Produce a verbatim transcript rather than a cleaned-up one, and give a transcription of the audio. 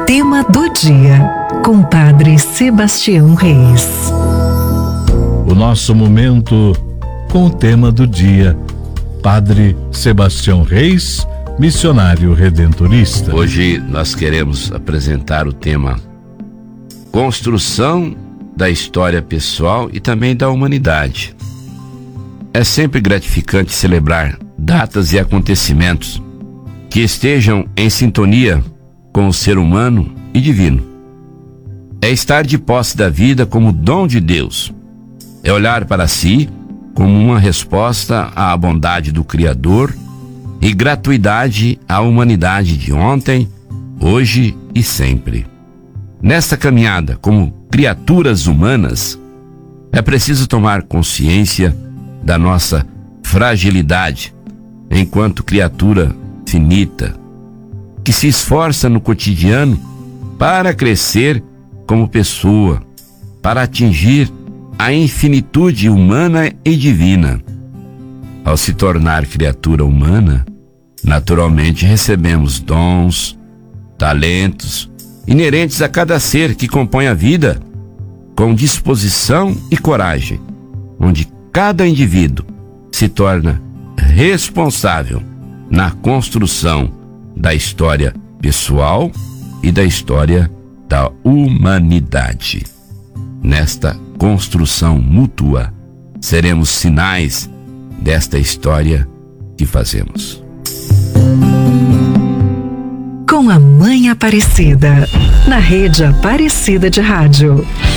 Tema do dia, com Padre Sebastião Reis. O nosso momento com o tema do dia, Padre Sebastião Reis, missionário redentorista. Hoje nós queremos apresentar o tema Construção da História Pessoal e também da Humanidade. É sempre gratificante celebrar datas e acontecimentos que estejam em sintonia com o ser humano e divino. É estar de posse da vida como dom de Deus. É olhar para si como uma resposta à bondade do Criador e gratuidade à humanidade de ontem, hoje e sempre. Nesta caminhada como criaturas humanas, é preciso tomar consciência da nossa fragilidade enquanto criatura finita, que se esforça no cotidiano para crescer como pessoa, para atingir a infinitude humana e divina. Ao se tornar criatura humana, naturalmente recebemos dons, talentos inerentes a cada ser que compõe a vida, com disposição e coragem, onde cada indivíduo se torna responsável na construção da história pessoal e da história da humanidade. Nesta construção mútua, seremos sinais desta história que fazemos. Com a Mãe Aparecida, na Rede Aparecida de Rádio.